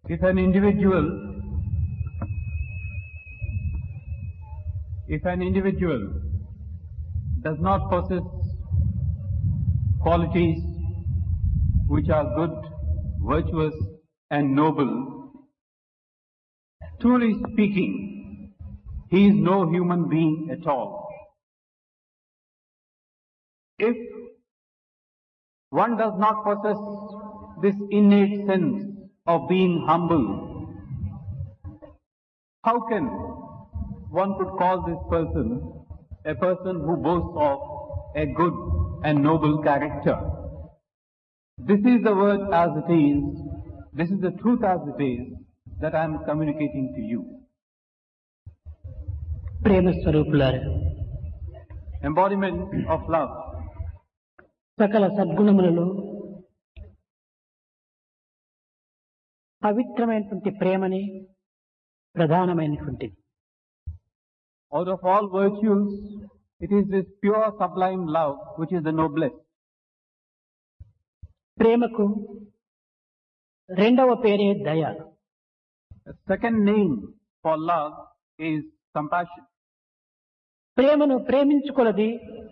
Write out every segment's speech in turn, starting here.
If an individual does not possess qualities which are good, virtuous and noble, truly speaking, he is no human being at all. If one does not possess this innate sense of being humble, how can one could call this person a person who boasts of a good and noble character? This is the word as it is, this is the truth as it is, that I am communicating to you. ప్రేమ స్వరూపులారా, Embodiment of love. సకల సద్గుణములలో పవిత్రమైనటువంటి ప్రేమని ప్రధానమైనటువంటిది. Out of all virtues, it is this pure sublime love which is the noblest. ప్రేమకు రెండవ పేరే దయ. The second name for love is compassion. ప్రేమను ప్రేమించుకొలది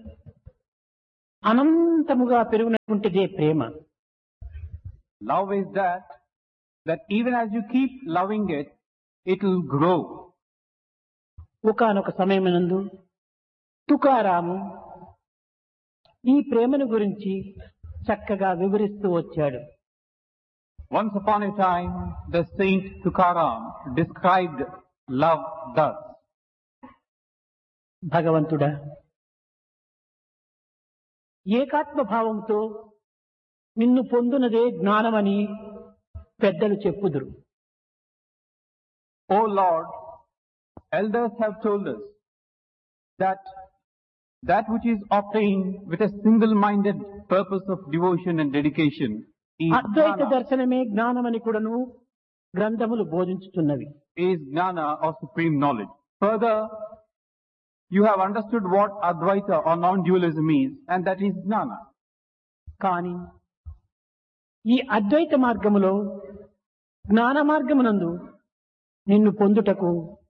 అనంతముగా పెరుగునటువంటిదే ప్రేమ. Love is that even as you keep loving it, it will grow. ఒకానొక సమయమునందు తుకారాము ఈ ప్రేమను గురించి చక్కగా వివరిస్తూ వచ్చాడు. Once upon a time, the saint Tukaram described love thus. భగవంతుడా, ఏకాత్మ భావంతో నిన్ను పొందునదే జ్ఞానమని పెద్దలు చెప్పుదురు. O Lord, elders have told us that which is obtained with a single-minded purpose of devotion and dedication is Advaita gnana, దర్శనమే జ్ఞానమని కూడాను గ్రంథములు బోధించుతున్నవి. is gnana or supreme knowledge. Further, you have understood what Advaita or non-dualism is, and that is gnana. కానీ ఈ అద్వైత మార్గములో జ్ఞాన మార్గమునందు నిన్ను పొందుటకు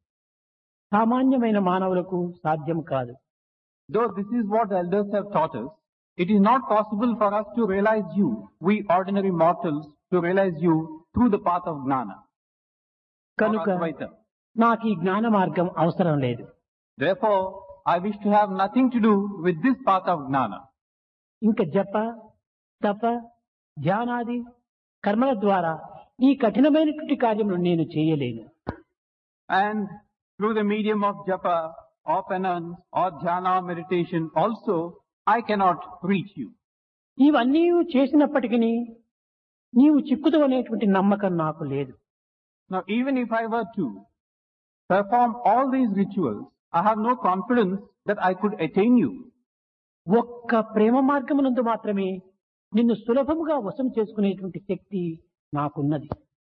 సామాన్యమైన మానవులకు సాధ్యం కాదు. Though this is what the elders have taught us, it is not possible for us to realize you, we ordinary mortals, to realize you through the path of gnana. కనుక or Advaita. నాకు ఈ జ్ఞాన మార్గం అవసరం లేదు. Therefore, I wish to have nothing to do with this path of gnana. ఇంకా జప తప ధ్యానాది కర్మల ద్వారా ఈ కఠినమైనటువంటి కార్యములు నేను చేయలేను. And through the medium of japa or penance or dhyana meditation also, I cannot reach you. ఇవన్నీ చేసినప్పటికీ నీవు చిక్కుతావు అనేటువంటి నమ్మకం నాకు లేదు. Now, even if I were to perform all these rituals, I have no confidence that I could attain you. ఒక్క ప్రేమ మార్గమునందు మాత్రమే నిన్ను సులభముగా వశం చేసుకునేటువంటి శక్తి నాకున్నది.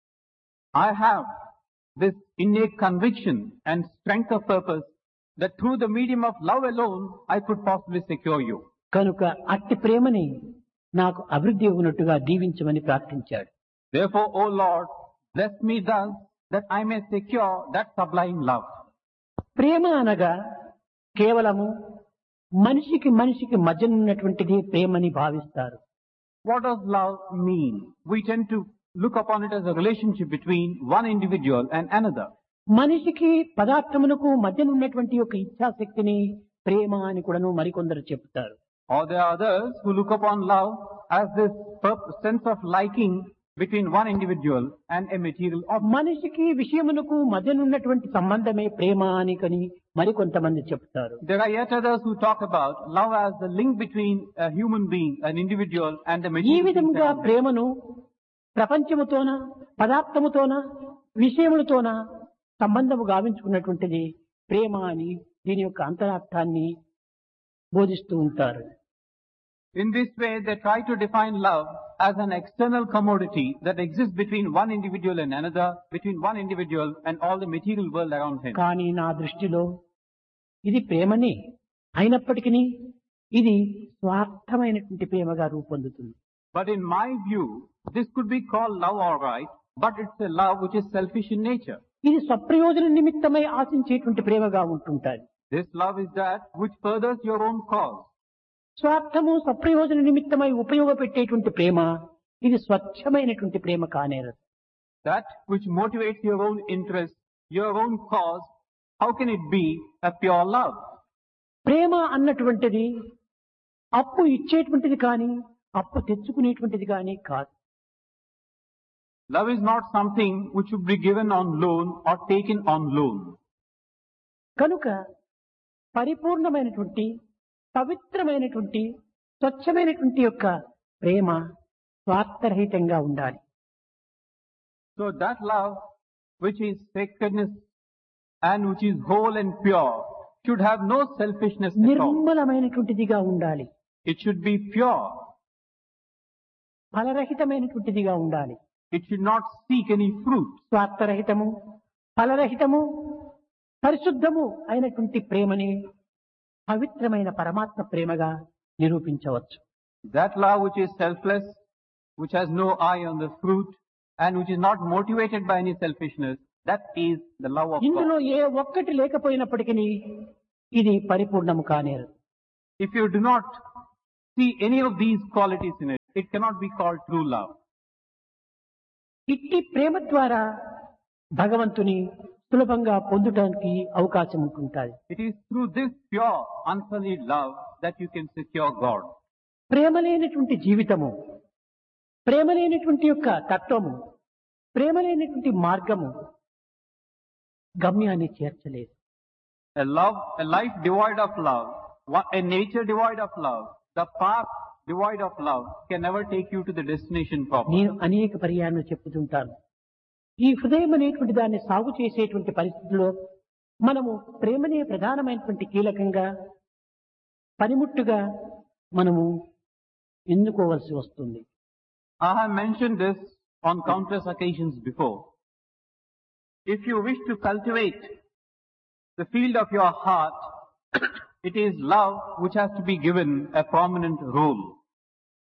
I have this innate conviction and strength of purpose that through the medium of love alone, I could possibly secure you. కనుక అట్టి ప్రేమని నాకు అభివృద్ధి ఉన్నట్టుగా దీవించమని ప్రార్థించాడు. Therefore, O Lord, bless me thus that I may secure that sublime love. ప్రేమ అనగా కేవలము మనిషికి మనిషికి మధ్య ఉన్నటువంటిది ప్రేమని భావిస్తారు. What does love mean? We tend to look upon it as a relationship between one individual and another. మనిషికి పదార్థమునకు మధ్య ఉన్నటువంటి ఒక ఇచ్ఛాశక్తిని ప్రేమ అని కూడాను మరికొందరు చెప్తారు. Or there are others who look upon love as this sense of liking between one individual and a material object. మనిషికి విషయమునకు మధ్య ఉన్నటువంటి సంబంధమే ప్రేమ అని కని మరికొంతమంది చెప్తారు. There are yet others who talk about love as the link between a human being, an individual and the ఈ material. విధముగా ప్రేమను ప్రపంచముతోన పదార్థముతోన విషయములతోన సంబంధము గావించుకున్నటువంటిది ప్రేమ అని దీని యొక్క అంతరార్థాన్ని బోధిస్తూ ఉంటారు. In this way, they try to define love as an external commodity that exists between one individual and another, between one individual and all the material world around him. కానీ నా దృష్టిలో ఇది ప్రేమని అయినప్పటికీ ఇది స్వార్థమైనటువంటి ప్రేమగా రూపొందుతుంది. But in my view, this could be called love all right, but it's a love which is selfish in nature. ఇది స్వప్రయోజన నిమిత్తమై ఆశించేటువంటి ప్రేమగా ఉంటుంటాది. This love is that which furthers your own cause. స్వార్థము స్వప్రయోజన నిమిత్తమై ఉపయోగపెట్టేటువంటి ప్రేమ ఇది స్వచ్ఛమైనటువంటి ప్రేమ కానేరదు. That which motivates your own interest, your own cause, how can it be a pure love? ప్రేమ అన్నటువంటిది అప్పు ఇచ్చేటువంటిది కానీ అప్పు తెచ్చుకునేటువంటిది కానీ కాదు. Love is not something which should be given on loan or taken on loan. కనుక పరిపూర్ణమైనటువంటి పవిత్రమైనటువంటి స్వచ్ఛమైనటువంటి యొక్క ప్రేమ స్వార్థరహితంగా ఉండాలి. So that love which is sacredness and which is whole and pure should have no selfishness at all. నిర్మలమైనటువంటిదిగా ఉండాలి. It should be pure. ఫలరహితమైనటువంటిదిగా ఉండాలి. It should not seek any fruit. స్వార్థరహితము ఫలరహితము పరిశుద్ధము అయినటువంటి ప్రేమని పవిత్రమైన పరమాత్మ ప్రేమగా నిరూపించవచ్చు. That love which is selfless, which has no eye on the fruit, and which is not motivated by any selfishness, that is the love of ఇందులో God. ఏ ఒక్కటి లేకపోయినప్పటికీ ఇది పరిపూర్ణము కానేరు. If you do not see any of these qualities in it, it cannot be called true love. ఇట్టి ప్రేమ ద్వారా భగవంతుని సులభంగా పొందడానికి అవకాశం ఉంటుంటుంది. It is through this pure, unsullied love that you can secure God. ప్రేమ లేనటువంటి జీవితము, ప్రేమ లేనటువంటి యొక్క తత్వము, ప్రేమ లేనటువంటి మార్గము గమ్యాన్ని చేర్చలేదు. A life devoid of love, a nature devoid of love, the path devoid of love can never take you to the destination proper. నేను అనేక పర్యాయాలు చెప్పుతుంటాను. ఈ హృదయం అనేటువంటి దాన్ని సాగు చేసేటువంటి పరిస్థితుల్లో మనము ప్రేమనే ప్రధానమైనటువంటి కీలకంగా పనిముట్టుగా మనము ఎన్నుకోవలసి వస్తుంది. I have mentioned this on countless occasions before. If you wish to cultivate the field of your heart, it is love which has to be given a prominent role.